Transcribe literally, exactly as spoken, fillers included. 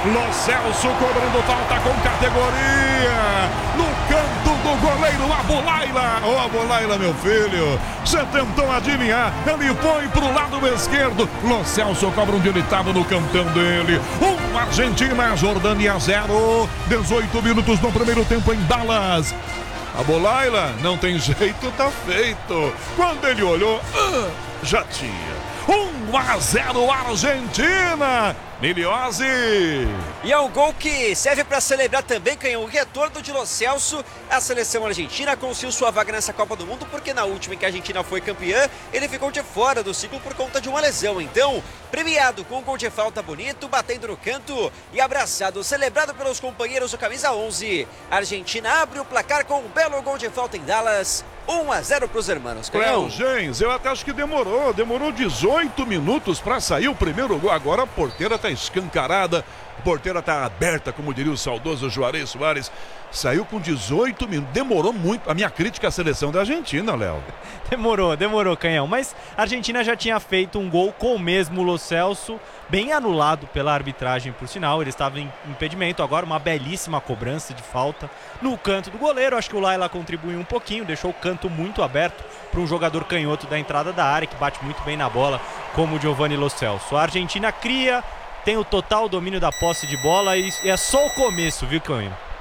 Lo Celso cobrando falta com categoria. No canto do goleiro, Abulaila. Ô, Abulaila, meu filho. Você tentou adivinhar. Ele foi pro lado esquerdo. Lo Celso cobra onde ele estava no cantão dele. Um Argentina, Jordânia zero. dezoito minutos no primeiro tempo em Dallas. Abulaila, não tem jeito, tá feito. Quando ele olhou, ah, já tinha. um a zero Argentina. Miliose. E é um gol que serve para celebrar também, Canhão, o retorno de Lo Celso. A seleção argentina conseguiu sua vaga nessa Copa do Mundo, porque na última em que a Argentina foi campeã, ele ficou de fora do ciclo por conta de uma lesão. Então, premiado com um gol de falta bonito, batendo no canto e abraçado, celebrado pelos companheiros do camisa onze. A Argentina abre o placar com um belo gol de falta em Dallas. um a zero para os hermanos. Léo Gens, eu até acho que demorou, demorou dezoito minutos para sair o primeiro gol. Agora a porteira tá escancarada, a porteira tá aberta, como diria o saudoso Juarez Soares. Saiu com dezoito minutos, demorou muito. A minha crítica à seleção da Argentina, Léo. Demorou, demorou, Canhão. Mas a Argentina já tinha feito um gol com o mesmo Lo Celso, bem anulado pela arbitragem, por sinal. Ele estava em impedimento. Agora uma belíssima cobrança de falta no canto do goleiro. Acho que o Laila contribuiu um pouquinho, deixou o canto muito aberto para um jogador canhoto da entrada da área, que bate muito bem na bola, como o Giovanni Lo Celso. A Argentina cria, tem o total domínio da posse de bola e é só o começo, viu, Canhão?